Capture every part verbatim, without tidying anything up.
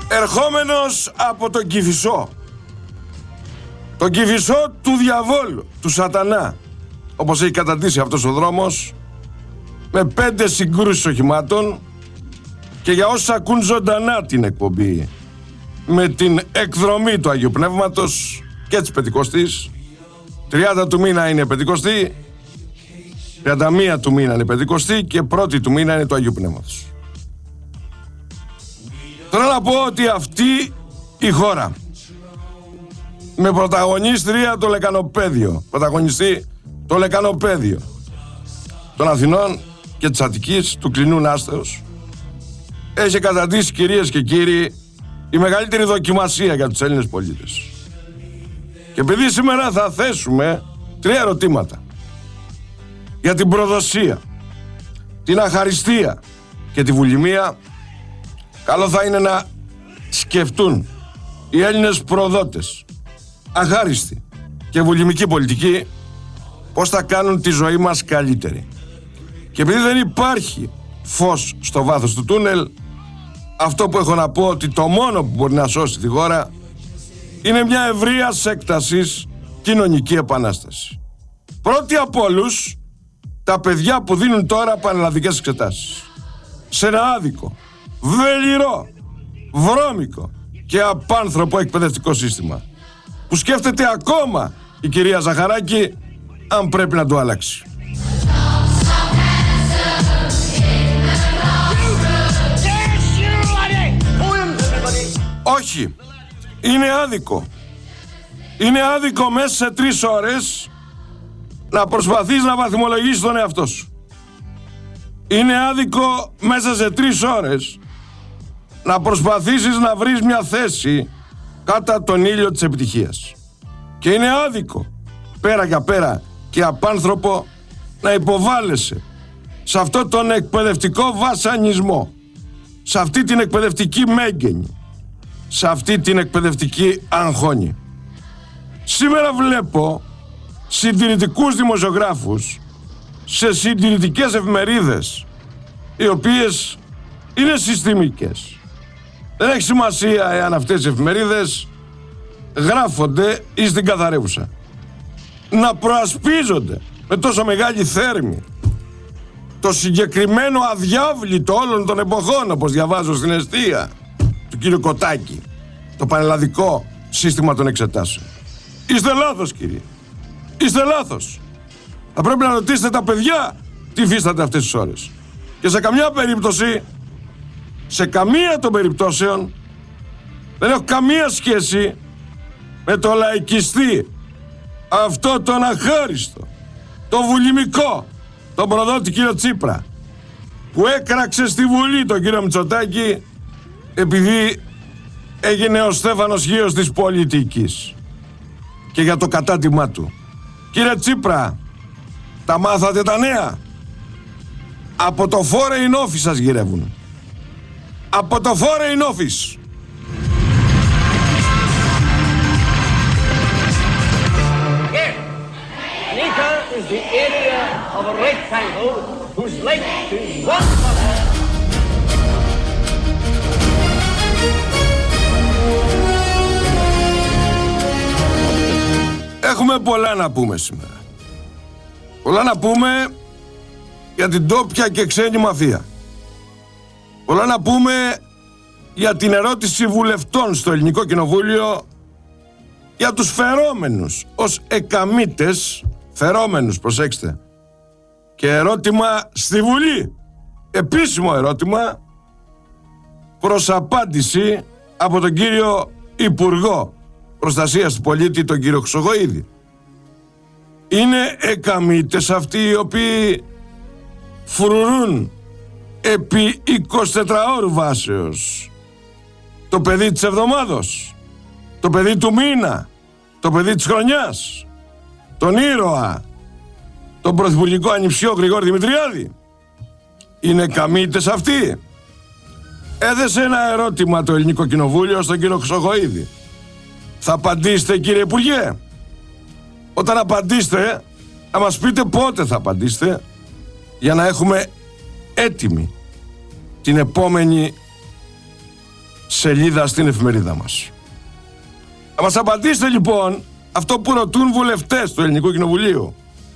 ερχόμενος από τον Κηφισό, τον Κηφισό του διαβόλου, του σατανά, όπως έχει καταντήσει αυτός ο δρόμος, με πέντε συγκρούσεις οχημάτων, και για όσους ακούν ζωντανά την εκπομπή με την εκδρομή του Αγίου Πνεύματος και της Πεντηκοστής, τριάντα του μήνα είναι Πεντηκοστή, τριάντα μία του μήνα είναι Πεντηκοστή και πρώτη του μήνα είναι του Αγίου Πνεύματος. Θέλω να πω ότι αυτή η χώρα, με πρωταγωνίστρια το λεκανοπέδιο, πρωταγωνιστή το λεκανοπέδιο των Αθηνών και της Αττικής, του κλινού Νάστεως, έχει καταντήσει, κυρίες και κύριοι, η μεγαλύτερη δοκιμασία για τους Έλληνες πολίτες. Και επειδή σήμερα θα θέσουμε τρία ερωτήματα για την προδοσία, την αχαριστία και τη βουλημία, καλό θα είναι να σκεφτούν οι Έλληνες προδότες, αχάριστοι και βουλημικοί πολιτικοί, πώς θα κάνουν τη ζωή μας καλύτερη. Και επειδή δεν υπάρχει φως στο βάθος του τούνελ, αυτό που έχω να πω, ότι το μόνο που μπορεί να σώσει τη χώρα είναι μια ευρείας έκτασης κοινωνική επανάσταση. Πρώτοι από όλους, τα παιδιά που δίνουν τώρα πανελλαδικές εξετάσεις σε ένα άδικο, βεληρό, βρώμικο και απάνθρωπο εκπαιδευτικό σύστημα, που σκέφτεται ακόμα η κυρία Ζαχαράκη αν πρέπει να το αλλάξει. Όχι, είναι άδικο. Είναι άδικο μέσα σε τρεις ώρες να προσπαθείς να βαθμολογήσεις τον εαυτό σου. Είναι άδικο μέσα σε τρεις ώρες να προσπαθήσεις να βρεις μια θέση κάτω τον ήλιο της επιτυχίας. Και είναι άδικο, πέρα για πέρα και απάνθρωπο, να υποβάλλεσαι σε αυτό τον εκπαιδευτικό βασανισμό, σε αυτή την εκπαιδευτική μέγενη, σε αυτή την εκπαιδευτική αγχώνη. Σήμερα βλέπω συντηρητικούς δημοσιογράφους σε συντηρητικές εφημερίδες, οι οποίες είναι συστημικές. Δεν έχει σημασία εάν αυτές οι εφημερίδες γράφονται ή στην καθαρεύουσα. Να προασπίζονται με τόσο μεγάλη θέρμη το συγκεκριμένο αδιάβλητο όλων των εποχών, όπως διαβάζω στην εστία του κύριου Κωτάκη, το πανελλαδικό σύστημα των εξετάσεων. Είστε λάθος, κύριε. Είστε λάθος. Θα πρέπει να ρωτήσετε τα παιδιά τι υφίσταται αυτές τις ώρες. Και σε καμιά περίπτωση, σε καμία των περιπτώσεων, δεν έχω καμία σχέση με το λαϊκιστή, αυτό τον αχάριστο, το βουλημικό, τον προδότη κύριο Τσίπρα, που έκραξε στη Βουλή τον κύριο Μητσοτάκη επειδή έγινε ο Στέφανος Γείος της πολιτικής και για το κατάτιμά του. Κύριε Τσίπρα, τα μάθατε τα νέα? Από το foreign office σας γυρεύουν. Από το foreign office. Here, Nika is the area of a rectangle whose length is one mile. Έχουμε πολλά να πούμε σήμερα. Πολλά να πούμε για την ντόπια και ξένη μαφία. Πολλά να πούμε για την ερώτηση βουλευτών στο Ελληνικό Κοινοβούλιο για τους φερόμενους ως εκαμίτες, φερόμενους, προσέξτε, και ερώτημα στη Βουλή, επίσημο ερώτημα προς απάντηση από τον κύριο Υπουργό Προστασίας του Πολίτη, τον κύριο Χρυσογοΐδη. Είναι εκαμίτες αυτοί οι οποίοι φρουρούν επί εικοσιτετράωρου βάσεως το παιδί της εβδομάδος, το παιδί του μήνα, το παιδί της χρονιάς, τον ήρωα, τον πρωθυπουργικό ανιψιό Γρηγόρη Δημητριάδη? Είναι καμίτες αυτοί? Έθεσε ένα ερώτημα το Ελληνικό Κοινοβούλιο στον κύριο Χρυσογοΐδη. Θα απαντήσετε, κύριε Υπουργέ? Όταν απαντήσετε, να μας πείτε πότε θα απαντήσετε, για να έχουμε έτοιμη την επόμενη σελίδα στην εφημερίδα μας. Θα μας απαντήσετε λοιπόν αυτό που ρωτούν βουλευτές του Ελληνικού Κοινοβουλίου.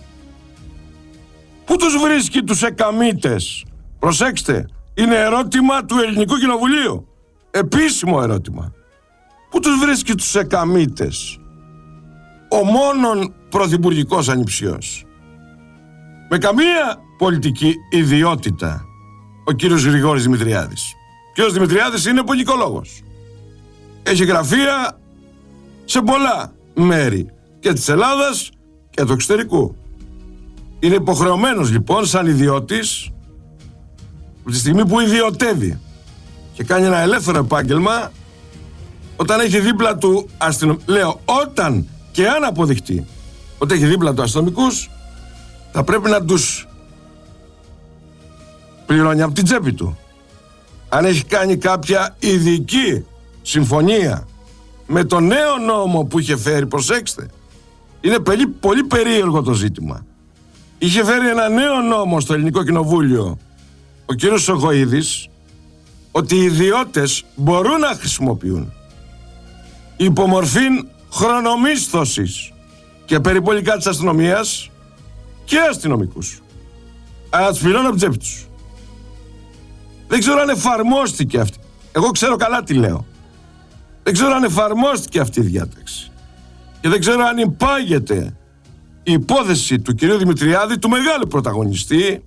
Πού τους βρίσκει τους εκαμίτες? Προσέξτε, είναι ερώτημα του Ελληνικού Κοινοβουλίου. Επίσημο ερώτημα. Πού τους βρίσκει τους εκαμίτες ο μόνον πρωθυπουργικός ανιψιός? Με καμία πολιτική ιδιότητα ο κύριος Γρηγόρης Δημητριάδης. Ο κύριος Δημητριάδης είναι πολιτικολόγος. Έχει γραφεία σε πολλά μέρη και της Ελλάδας και του εξωτερικού. Είναι υποχρεωμένος λοιπόν σαν ιδιώτης, από τη στιγμή που ιδιωτεύει και κάνει ένα ελεύθερο επάγγελμα, όταν έχει δίπλα του αστυνομικούς, λέω όταν και αν αποδειχτεί ότι έχει δίπλα του αστυνομικούς, θα πρέπει να τους πληρώνει από την τσέπη του. Αν έχει κάνει κάποια ειδική συμφωνία με το νέο νόμο που είχε φέρει, προσέξτε, είναι πολύ, πολύ περίεργο το ζήτημα. Είχε φέρει ένα νέο νόμο στο Ελληνικό Κοινοβούλιο ο κύριος Σοχοίδης, ότι οι ιδιώτες μπορούν να χρησιμοποιούν υπομορφή χρονομίσθωσης και περιπολικά της αστυνομίας και αστυνομικούς, αλλά τους πληρώνουν από την τσέπη τους. Δεν ξέρω αν εφαρμόστηκε αυτή. Εγώ ξέρω καλά τι λέω. Δεν ξέρω αν εφαρμόστηκε αυτή η διάταξη. Και δεν ξέρω αν υπάγεται η υπόθεση του κυρίου Δημητριάδη, του μεγάλου πρωταγωνιστή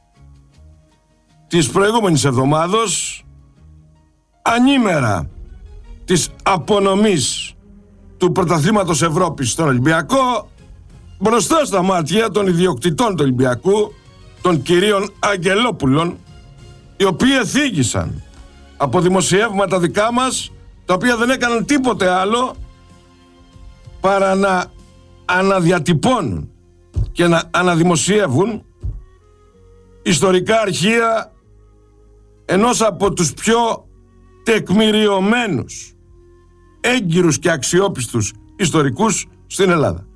της προηγούμενης εβδομάδος, ανήμερα της απονομής του πρωταθλήματος Ευρώπης στον Ολυμπιακό, μπροστά στα μάτια των ιδιοκτητών του Ολυμπιακού, των κυρίων Αγγελόπουλων, οι οποίοι εθίγησαν από δημοσιεύματα δικά μας, τα οποία δεν έκαναν τίποτε άλλο παρά να αναδιατυπώνουν και να αναδημοσιεύουν ιστορικά αρχεία ενός από τους πιο τεκμηριωμένους, έγκυρους και αξιόπιστους ιστορικούς στην Ελλάδα.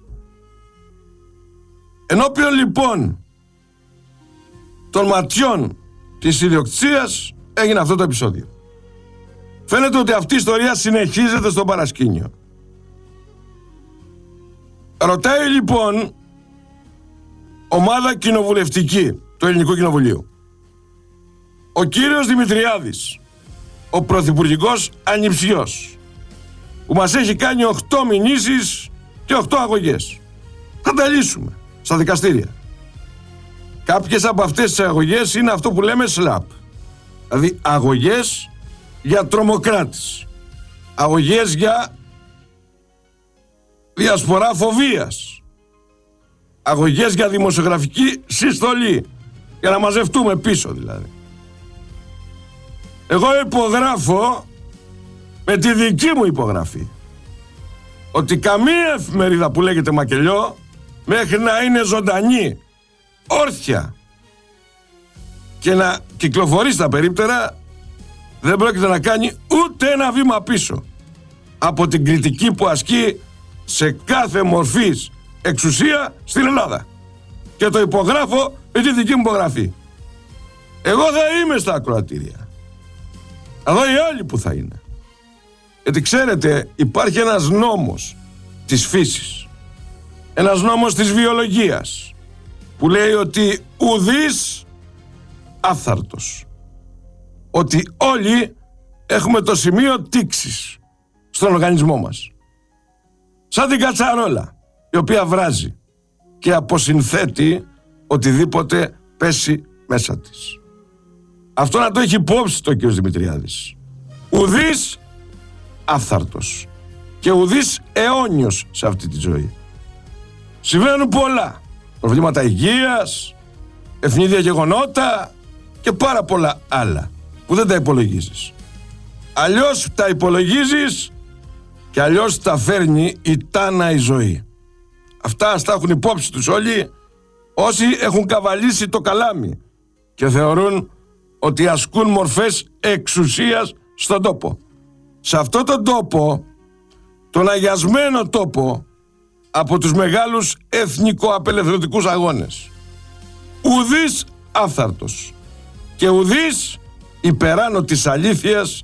Ενώπιον λοιπόν των ματιών της ιδιοκτησίας έγινε αυτό το επεισόδιο. Φαίνεται ότι αυτή η ιστορία συνεχίζεται στο παρασκήνιο. Ρωτάει λοιπόν ομάδα κοινοβουλευτική του Ελληνικού Κοινοβουλίου ο κύριος Δημητριάδης, ο πρωθυπουργικός ανιψιός, που μας έχει κάνει οκτώ μηνύσεις και οκτώ αγωγές. Θα τα λύσουμε στα δικαστήρια. Κάποιες από αυτές τις αγωγές είναι αυτό που λέμε σλαπ, δηλαδή αγωγές για τρομοκράτης, αγωγές για διασπορά φοβίας, αγωγές για δημοσιογραφική συστολή, για να μαζευτούμε πίσω δηλαδή. Εγώ υπογράφω με τη δική μου υπογραφή ότι καμία εφημερίδα που λέγεται Μακελιό, μέχρι να είναι ζωντανή, όρθια και να κυκλοφορεί στα περίπτερα, δεν πρόκειται να κάνει ούτε ένα βήμα πίσω από την κριτική που ασκεί σε κάθε μορφής εξουσία στην Ελλάδα. Και το υπογράφω με τη δική μου υπογραφή. Εγώ θα είμαι στα ακροατήρια. Εδώ οι άλλοι που θα είναι. Γιατί ξέρετε, υπάρχει ένας νόμος της φύσης, ένας νόμος της βιολογίας, που λέει ότι ουδής άφθαρτος. Ότι όλοι έχουμε το σημείο τήξης στον οργανισμό μας. Σαν την κατσαρόλα, η οποία βράζει και αποσυνθέτει οτιδήποτε πέσει μέσα της. Αυτό να το έχει υπόψη το κ. Δημητριάδης. Ουδής άφθαρτος και ουδής αιώνιος σε αυτή τη ζωή. Συμβαίνουν πολλά. Προβλήματα υγείας, ευνίδια γεγονότα και πάρα πολλά άλλα που δεν τα υπολογίζεις. Αλλιώς τα υπολογίζεις και αλλιώς τα φέρνει η τάνα η ζωή. Αυτά ας τα έχουν υπόψη τους όλοι όσοι έχουν καβαλήσει το καλάμι και θεωρούν ότι ασκούν μορφές εξουσίας στον τόπο. Σε αυτόν τον τόπο, τον αγιασμένο τόπο από τους μεγάλους εθνικοαπελευθερωτικούς αγώνες, ουδής άφθαρτος και ουδής υπεράνω της αλήθειας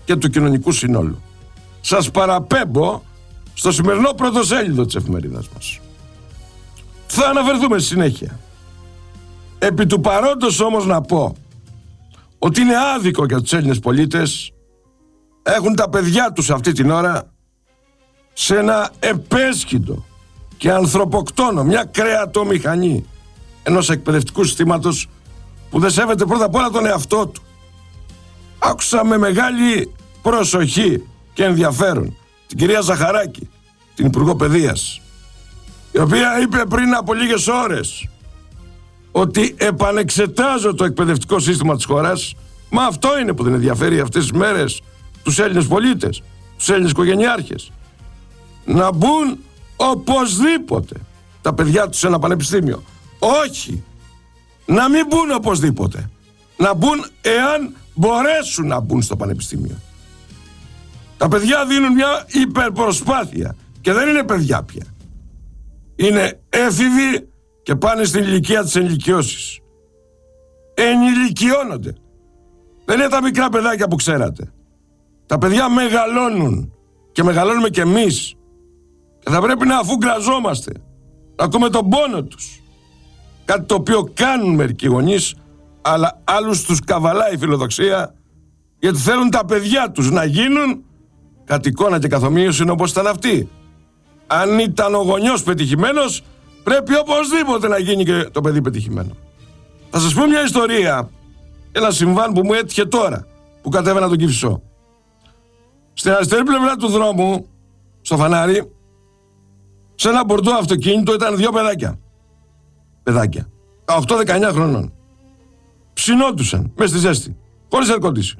και του κοινωνικού συνόλου. Σας παραπέμπω στο σημερινό πρωτοσέλιδο της εφημερίδας μας. Θα αναφερθούμε στη συνέχεια. Επί του παρόντος όμως να πω ότι είναι άδικο για τους Έλληνες πολίτες έχουν τα παιδιά τους αυτή την ώρα σε ένα επέσχυντο και ανθρωποκτόνο, μια κρεατομηχανή ενός εκπαιδευτικού συστήματος που δεν σέβεται πρώτα απ' όλα τον εαυτό του. Άκουσα με μεγάλη προσοχή και ενδιαφέρον την κυρία Ζαχαράκη, την Υπουργό Παιδείας, η οποία είπε πριν από λίγες ώρες ότι επανεξετάζω το εκπαιδευτικό σύστημα της χώρας. Μα αυτό είναι που δεν ενδιαφέρει αυτές τις μέρες τους Έλληνες πολίτες, τους Έλληνες οικογενειάρχες. Να μπουν οπωσδήποτε τα παιδιά τους σε ένα πανεπιστήμιο. Όχι, να μην μπουν οπωσδήποτε. Να μπουν εάν μπορέσουν να μπουν στο πανεπιστήμιο. Τα παιδιά δίνουν μια υπερπροσπάθεια και δεν είναι παιδιά πια. Είναι έφηβοι και πάνε στην ηλικία της ενηλικιώσης. Ενηλικιώνονται. Δεν είναι τα μικρά παιδάκια που ξέρατε. Τα παιδιά μεγαλώνουν και μεγαλώνουμε κι εμείς. Και θα πρέπει να αφουγκραζόμαστε, να ακούμε τον πόνο τους. Κάτι το οποίο κάνουν μερικοί γονείς, αλλά άλλους τους καβαλάει η φιλοδοξία, γιατί θέλουν τα παιδιά τους να γίνουν κατ' εικόνα και καθομοίωση όπως ήταν αυτοί. Αν ήταν ο γονιός πετυχημένος, πρέπει οπωσδήποτε να γίνει και το παιδί πετυχημένο. Θα σας πω μια ιστορία, ένα συμβάν που μου έτυχε τώρα, που κατέβαινα τον Κηφισό. Στην αριστερή πλευρά του δρόμου, στο φανάρι, σε ένα μπορντό αυτοκίνητο ήταν δύο παιδάκια. Παιδάκια, οκτώ δεκαεννιά χρονών. Ψινόντουσαν μες στη ζέστη, χωρίς air condition.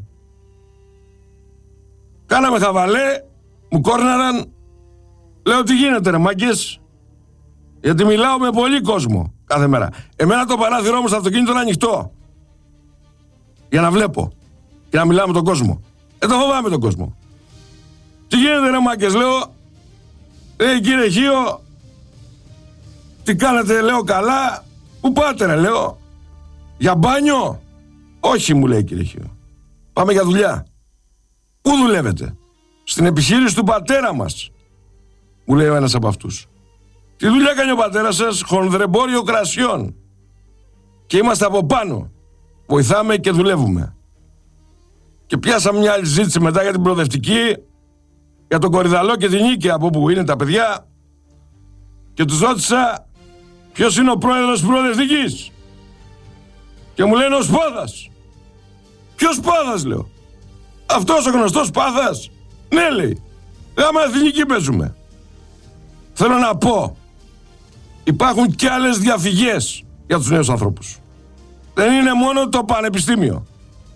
Κάναμε χαβαλέ, μου κόρναραν. Λέω, τι γίνεται ρε μάγκες? Γιατί μιλάω με πολύ κόσμο κάθε μέρα. Εμένα το παράθυρό μου στο αυτοκίνητο είναι ανοιχτό, για να βλέπω και να μιλάω με τον κόσμο. Ε, το φοβάμαι τον κόσμο. Τι γίνεται ρε μάγκες? Λέω, ε, κύριε Χίο, τι κάνετε? Λέω, καλά. Πού πάτε ρε? Λέω, για μπάνιο? Όχι, μου λέει, κύριε Χίο, πάμε για δουλειά. Πού δουλεύετε? Στην επιχείρηση του πατέρα μας, μου λέει ο ένας από αυτούς. Τι δουλειά κάνει ο πατέρας σας? Χονδρεμπόριο κρασιών. Και είμαστε από πάνω, βοηθάμε και δουλεύουμε. Και πιάσαμε μια άλλη ζήτηση μετά για την προοδευτική, για τον Κορυδαλό και την Νίκη, από που είναι τα παιδιά, και τους ρώτησα ποιος είναι ο πρόεδρος της προοδευτικής. Και μου λένε ο Σπάθας. Ποιος Σπάθας? Λέω, αυτός ο γνωστός Σπάθας. Ναι, λέει, γάμα εθνική παίζουμε. Θέλω να πω, υπάρχουν και άλλες διαφυγές για τους νέους ανθρώπους. Δεν είναι μόνο το πανεπιστήμιο.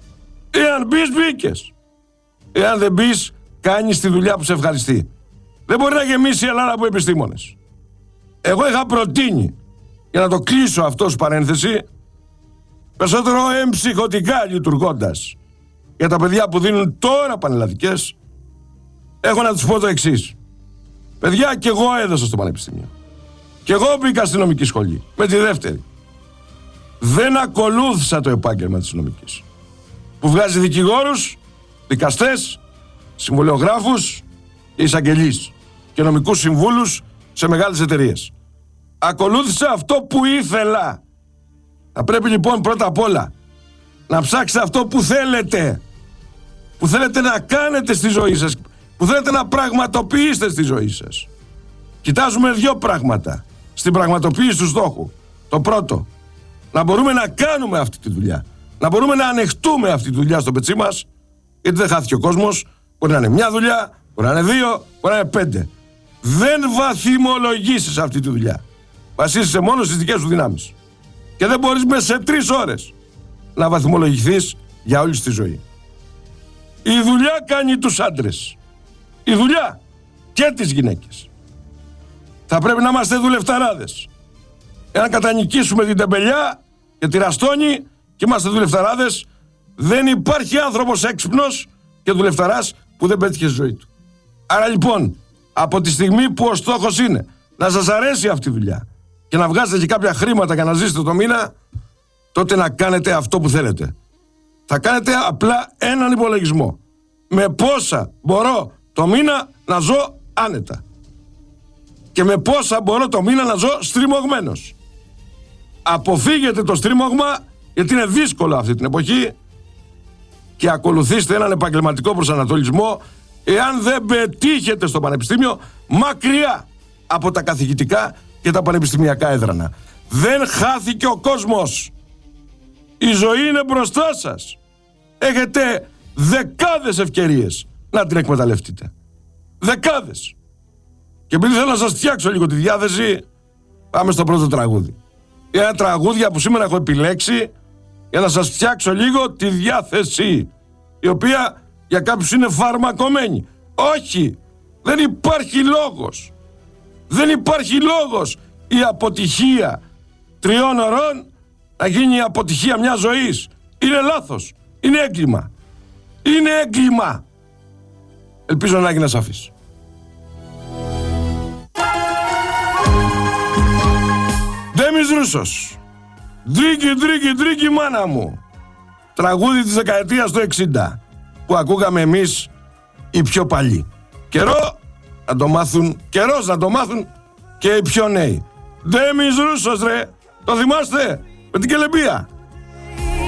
Εάν μπεις, μπήκες. Εάν δεν μπεις, κάνεις τη δουλειά που σε ευχαριστεί. Δεν μπορεί να γεμίσει η Ελλάδα από επιστήμονες. Εγώ είχα προτείνει, για να το κλείσω αυτό ως παρένθεση, περισσότερο εμψυχωτικά λειτουργώντας για τα παιδιά που δίνουν τώρα πανελλαδικές, έχω να τους πω το εξής. Παιδιά, κι εγώ έδωσα στο πανεπιστήμιο. Κι εγώ μπήκα στη νομική σχολή, με τη δεύτερη. Δεν ακολούθησα το επάγγελμα της νομικής, που βγάζει δικηγόρους, δικαστές, συμβολιογράφους, εισαγγελείς και νομικούς συμβούλους σε μεγάλες εταιρείες. Ακολούθησα αυτό που ήθελα. Θα πρέπει λοιπόν πρώτα απ' όλα να ψάξετε αυτό που θέλετε, που θέλετε να κάνετε στη ζωή σας, που θέλετε να πραγματοποιήσετε στη ζωή σας. Κοιτάζουμε δύο πράγματα στην πραγματοποίηση του στόχου. Το πρώτο, να μπορούμε να κάνουμε αυτή τη δουλειά, να μπορούμε να ανεχτούμε αυτή τη δουλειά στο πετσί μας, γιατί δεν χάθηκε ο κόσμος. Μπορεί να είναι μια δουλειά, μπορεί να είναι δύο, μπορεί να είναι πέντε. Δεν βαθυμολογήσεις αυτή τη δουλειά. Βασίζεσαι μόνο στις δικές σου δυνάμεις. Και δεν μπορείς μέσα σε τρεις ώρες να βαθμολογηθείς για όλη τη ζωή. Η δουλειά κάνει τους άντρες. Η δουλειά και τις γυναίκες. Θα πρέπει να είμαστε δουλευταράδες. Εάν κατανικήσουμε την τεμπελιά και τη ραστόνη και είμαστε δουλευταράδες, δεν υπάρχει άνθρωπος έξυπνος και δουλευταράς που δεν πέτυχε στη ζωή του. Άρα λοιπόν, από τη στιγμή που ο στόχος είναι να σας αρέσει αυτή η δουλειά και να βγάζετε και κάποια χρήματα για να ζήσετε το μήνα, τότε να κάνετε αυτό που θέλετε. Θα κάνετε απλά έναν υπολογισμό. με πόσα μπορώ το μήνα να ζω άνετα. Και με πόσα μπορώ το μήνα να ζω στριμωγμένος. Αποφύγετε το στριμωγμα, γιατί είναι δύσκολο αυτή την εποχή, και ακολουθήστε έναν επαγγελματικό προσανατολισμό, εάν δεν πετύχετε στο πανεπιστήμιο, μακριά από τα καθηγητικά και τα πανεπιστημιακά έδρανα. Δεν χάθηκε ο κόσμος. Η ζωή είναι μπροστά σας. Έχετε δεκάδες ευκαιρίες να την εκμεταλλευτείτε. Δεκάδες. Και επειδή θέλω να σας φτιάξω λίγο τη διάθεση, πάμε στο πρώτο τραγούδι. Ένα τραγούδια που σήμερα έχω επιλέξει για να σας φτιάξω λίγο τη διάθεση, η οποία για κάποιους είναι φαρμακομένη. Όχι, δεν υπάρχει λόγος. Δεν υπάρχει λόγος η αποτυχία τριών ωρών να γίνει η αποτυχία μιας ζωής. Είναι λάθος. Είναι έγκλημα. Είναι έγκλημα. Ελπίζω να έγινε σαφής. Ντέμις Ρούσος. Ντρίκι, ντρίκι, ντρίκι μάνα μου. Τραγούδι της δεκαετίας του εξήντα που ακούγαμε εμείς οι πιο παλιοί. Καιρό να το μάθουν, καιρός να το μάθουν και οι πιο νέοι. Ντέμις Ρούσος ρε, το θυμάστε, με την Κελεμπία.